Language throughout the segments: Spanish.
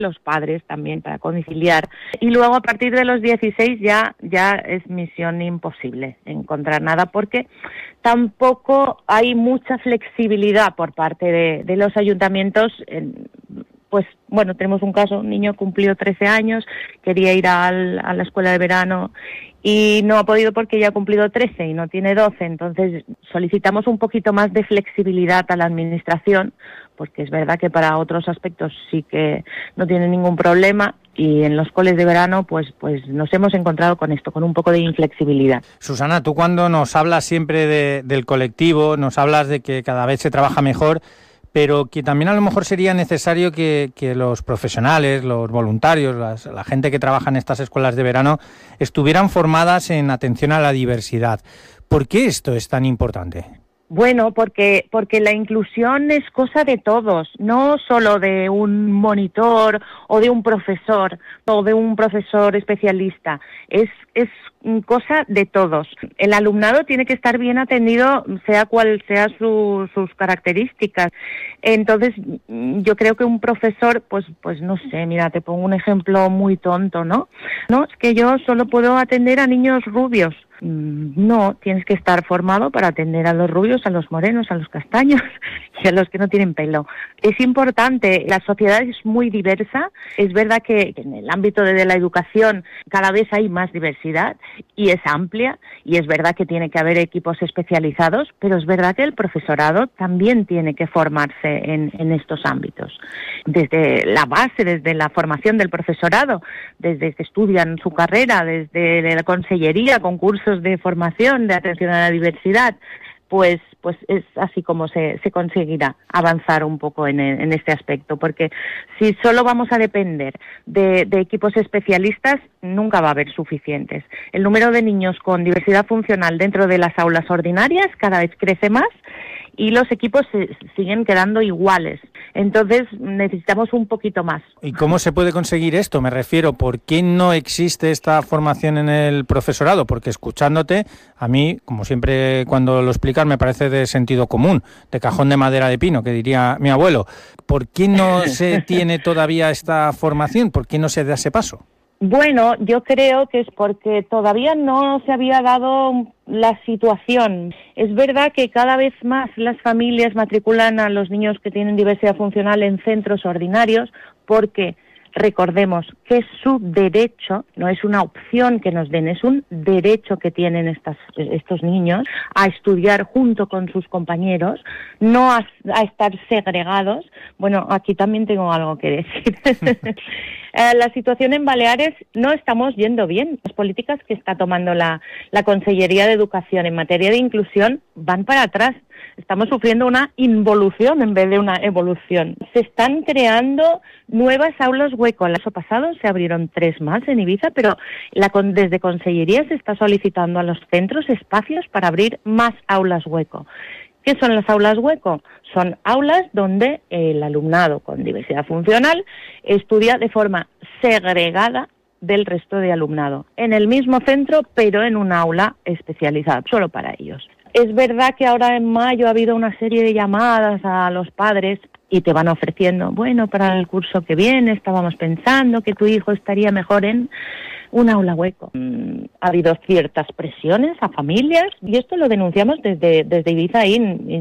los padres también para conciliar. Y luego a partir de los 16 ya es misión imposible encontrar nada, porque tampoco hay mucha flexibilidad por parte de los ayuntamientos. Pues bueno, tenemos un caso, un niño cumplió 13 años, quería ir a la escuela de verano y no ha podido porque ya ha cumplido 13 y no tiene 12, entonces solicitamos un poquito más de flexibilidad a la administración, porque es verdad que para otros aspectos sí que no tiene ningún problema, y en los coles de verano pues nos hemos encontrado con esto, con un poco de inflexibilidad. Susana, tú cuando nos hablas siempre del colectivo, nos hablas de que cada vez se trabaja mejor, pero que también a lo mejor sería necesario que los profesionales, los voluntarios, la gente que trabaja en estas escuelas de verano estuvieran formadas en atención a la diversidad. ¿Por qué esto es tan importante? Bueno, porque la inclusión es cosa de todos, no solo de un monitor o de un profesor especialista, es cosa de todos. El alumnado tiene que estar bien atendido, sea cual sea sus características. Entonces, yo creo que un profesor, pues no sé, mira, te pongo un ejemplo muy tonto, ¿no? No, es que yo solo puedo atender a niños rubios. No, tienes que estar formado para atender a los rubios, a los morenos, a los castaños y a los que no tienen pelo. Es importante, la sociedad es muy diversa, es verdad que en el ámbito de la educación cada vez hay más diversidad y es amplia, y es verdad que tiene que haber equipos especializados, pero es verdad que el profesorado también tiene que formarse en estos ámbitos. Desde la base, desde la formación del profesorado, desde que estudian su carrera, desde la consellería, concursos de formación, de atención a la diversidad, pues es así como se conseguirá avanzar un poco en este aspecto, porque si solo vamos a depender de equipos especialistas, nunca va a haber suficientes. El número de niños con diversidad funcional dentro de las aulas ordinarias cada vez crece más y los equipos siguen quedando iguales. Entonces necesitamos un poquito más. ¿Y cómo se puede conseguir esto? Me refiero, ¿por qué no existe esta formación en el profesorado? Porque escuchándote, a mí, como siempre cuando lo explicas, me parece de sentido común, de cajón de madera de pino, que diría mi abuelo. ¿Por qué no se tiene todavía esta formación? ¿Por qué no se da ese paso? Bueno, yo creo que es porque todavía no se había dado la situación. Es verdad que cada vez más las familias matriculan a los niños que tienen diversidad funcional en centros ordinarios, porque recordemos que es su derecho, no es una opción que nos den, es un derecho que tienen estos niños a estudiar junto con sus compañeros, no a estar segregados. Bueno, aquí también tengo algo que decir. La situación en Baleares no estamos yendo bien. Las políticas que está tomando la Consellería de Educación en materia de inclusión van para atrás. Estamos sufriendo una involución en vez de una evolución. Se están creando nuevas aulas hueco. El año pasado se abrieron 3 más en Ibiza, pero desde Consellería se está solicitando a los centros espacios para abrir más aulas hueco. ¿Qué son las aulas hueco? Son aulas donde el alumnado con diversidad funcional estudia de forma segregada del resto de alumnado, en el mismo centro, pero en un aula especializada, solo para ellos. Es verdad que ahora en mayo ha habido una serie de llamadas a los padres y te van ofreciendo, bueno, para el curso que viene estábamos pensando que tu hijo estaría mejor en un aula hueco. Ha habido ciertas presiones a familias y esto lo denunciamos desde Ibiza ahí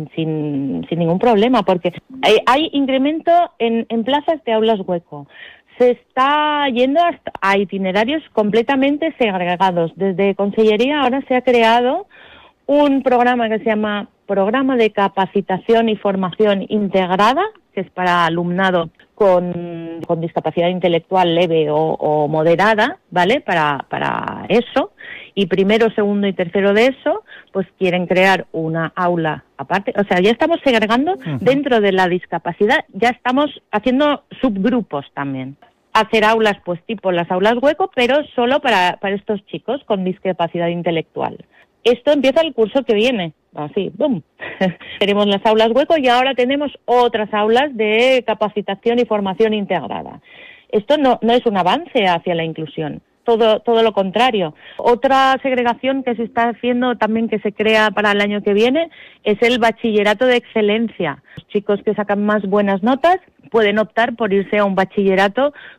sin ningún problema, porque hay incremento en plazas de aulas hueco. Se está yendo hasta a itinerarios completamente segregados. Desde Consellería ahora se ha creado un programa que se llama Programa de Capacitación y Formación Integrada, que es para alumnado con discapacidad intelectual leve o moderada, ¿vale? Para eso. Y primero, segundo y tercero de eso, pues quieren crear una aula aparte. O sea, ya estamos segregando dentro de la discapacidad, ya estamos haciendo subgrupos también. Hacer aulas, pues tipo las aulas hueco, pero solo para estos chicos con discapacidad intelectual. Esto empieza el curso que viene, así, ¡bum! Tenemos las aulas hueco y ahora tenemos otras aulas de capacitación y formación integrada. Esto no es un avance hacia la inclusión, todo lo contrario. Otra segregación que se está haciendo también, que se crea para el año que viene, es el bachillerato de excelencia. Los chicos que sacan más buenas notas pueden optar por irse a un bachillerato